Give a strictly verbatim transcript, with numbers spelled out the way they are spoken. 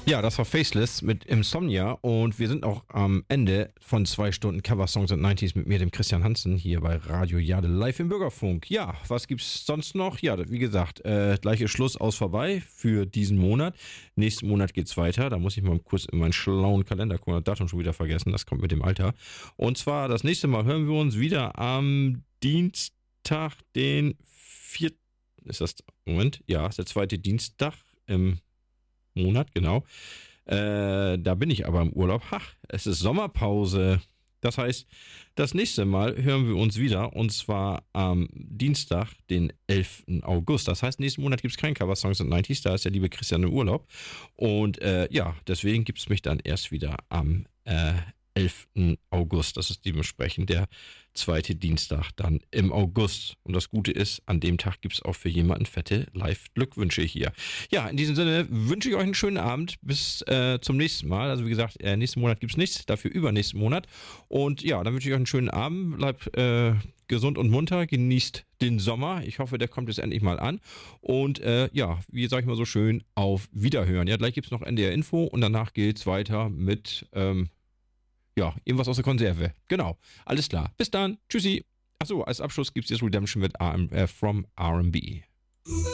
Ja, das war Faceless mit Insomnia und wir sind auch am Ende von zwei Stunden Cover Songs und neunziger mit mir, dem Christian Hansen, hier bei Radio Jade live im Bürgerfunk. Ja, was gibt's sonst noch? Ja, wie gesagt, äh, gleiche Schluss aus vorbei für diesen Monat. Nächsten Monat geht's weiter. Da muss ich mal kurz in meinen schlauen Kalender gucken, das Datum schon wieder vergessen. Das kommt mit dem Alter. Und zwar das nächste Mal hören wir uns wieder am Dienstag, den vierten Ist das, Moment, ja, ist der zweite Dienstag im Monat, genau. Äh, da bin ich aber im Urlaub. Ha, es ist Sommerpause. Das heißt, das nächste Mal hören wir uns wieder und zwar am Dienstag, den elften August. Das heißt, nächsten Monat gibt es keinen Cover Songs und neunziger. Da ist der liebe Christian im Urlaub. Und äh, ja, deswegen gibt es mich dann erst wieder am äh, elften August. Das ist dementsprechend der zweite Dienstag dann im August. Und das Gute ist, an dem Tag gibt es auch für jemanden fette Live-Glückwünsche hier. Ja, in diesem Sinne wünsche ich euch einen schönen Abend. Bis äh, zum nächsten Mal. Also wie gesagt, äh, nächsten Monat gibt es nichts, dafür übernächsten Monat. Und ja, dann wünsche ich euch einen schönen Abend. Bleibt äh, gesund und munter. Genießt den Sommer. Ich hoffe, der kommt jetzt endlich mal an. Und äh, ja, wie sage ich mal so schön, auf Wiederhören. Ja, gleich gibt es noch N D R Info und danach geht es weiter mit... Ähm, Ja, irgendwas aus der Konserve. Genau. Alles klar. Bis dann. Tschüssi. Achso, als Abschluss gibt es jetzt Redemption mit R M, äh, From R and B.